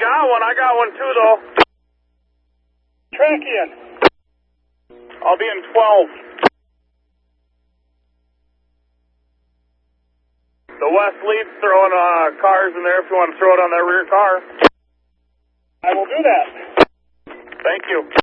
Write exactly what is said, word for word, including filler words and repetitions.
Got one. I got one too, though. Track in. I'll be in twelve. The West Lead's throwing uh, cars in there if you want to throw it on that rear car. I will do that. Thank you.